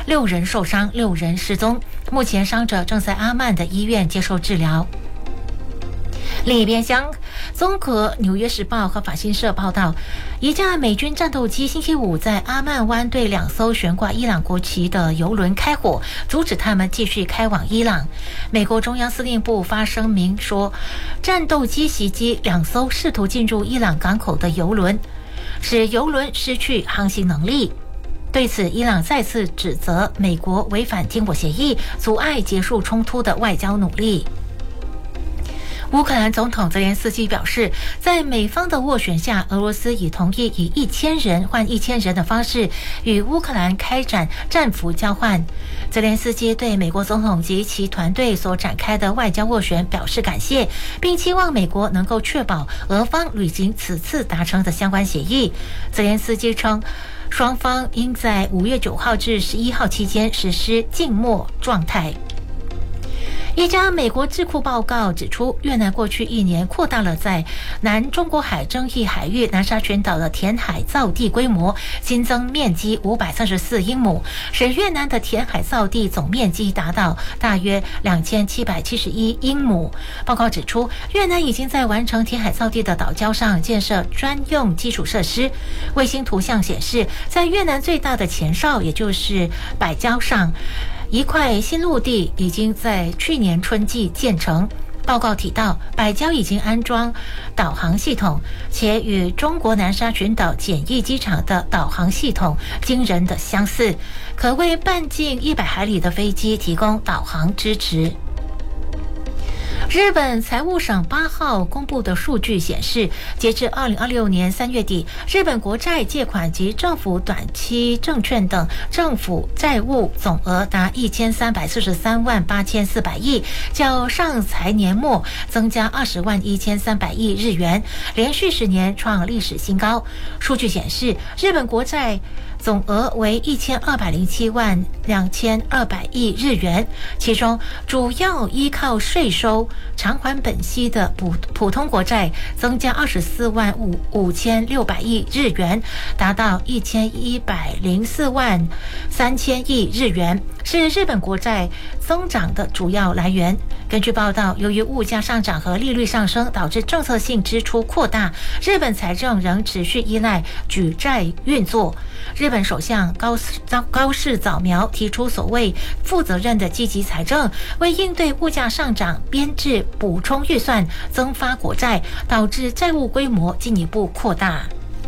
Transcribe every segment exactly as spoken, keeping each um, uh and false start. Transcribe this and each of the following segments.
六人受伤，六人失踪。目前伤者正在阿曼的医院接受治疗。另一边厢，综合《纽约时报》和法新社报道，一架美军战斗机星期五在阿曼湾对两艘悬挂伊朗国旗的油轮开火，阻止他们继续开往伊朗。美国中央司令部发声明说，战斗机袭击两艘试图进入伊朗港口的油轮，使油轮失去航行能力。对此，伊朗再次指责美国违反停火协议，阻碍结束冲突的外交努力。乌克兰总统泽连斯基表示，在美方的斡旋下，俄罗斯已同意以一千人换一千人的方式与乌克兰开展战俘交换。泽连斯基对美国总统及其团队所展开的外交斡旋表示感谢，并期望美国能够确保俄方履行此次达成的相关协议。泽连斯基称，双方应在五月九号至十一号期间实施静默状态。一家美国智库报告指出，越南过去一年扩大了在南中国海争议海域南沙群岛的填海造地规模，新增面积五百三十四英亩，使越南的填海造地总面积达到大约两千七百七十一英亩。报告指出，越南已经在完成填海造地的岛礁上建设专用基础设施。卫星图像显示，在越南最大的前哨，也就是百礁上，一块新陆地已经在去年春季建成。报告提到，百礁已经安装导航系统，且与中国南沙群岛简易机场的导航系统惊人的相似，可为半径一百海里的飞机提供导航支持。日本财务省八号公布的数据显示，截至二零二六年三月底，日本国债借款及政府短期证券等政府债务总额达一千三百四十三万八千四百亿，较上财年末增加二十万一千三百亿日元，连续十年创历史新高。数据显示，日本国债总额为一千二百零七万两千二百亿日元，其中主要依靠税收偿还本息的普普通国债增加二十四万五五千六百亿日元，达到一千一百零四万三千亿日元，是日本国债增长的主要来源。根据报道，由于物价上涨和利率上升导致政策性支出扩大，日本财政仍持续依赖举债运作。日本首相高高市早苗提出所谓负责任的积极财政，为应对物价上涨编制补充预算，增发国债，导致债务规模进一步扩大。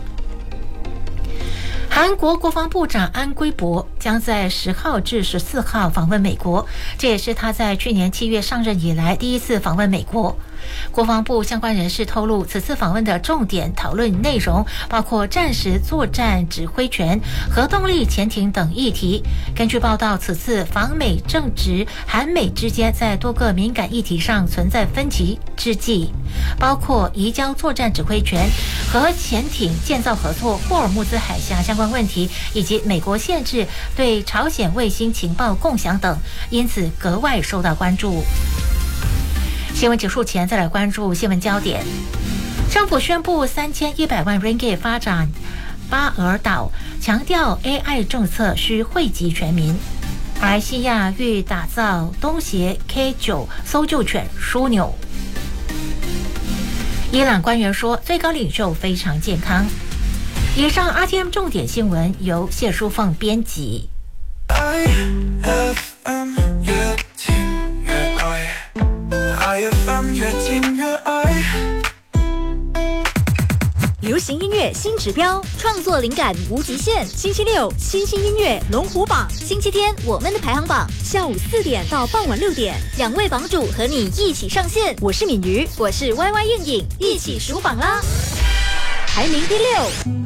韩国国防部长安圭博将在十号至十四号访问美国，这也是他在去年七月上任以来第一次访问美国。国防部相关人士透露，此次访问的重点讨论内容包括战时作战指挥权、核动力潜艇等议题。根据报道，此次访美正值韩美之间在多个敏感议题上存在分歧之际，包括移交作战指挥权、和潜艇建造合作、霍尔木兹海峡相关问题，以及美国限制对朝鲜卫星情报共享等，因此格外受到关注。新闻结束前，再来关注新闻焦点。政府宣布三千一百万 ringgit 发展巴尔岛，强调 A I 政策需惠及全民。马来西亚欲打造东协 K 九 搜救犬枢纽。伊朗官员说，最高领袖非常健康。以上 R T M 重点新闻由谢淑凤编辑。I F M 越听越爱，I F M 越听越爱。 流行音乐新指标，创作灵感无极限。星期六新兴音乐龙虎榜，星期天我们的排行榜，下午四点到傍晚六点，两位榜主和你一起上线。我是敏瑜，我是 Y Y 燕影，一起数榜啦！排名第六。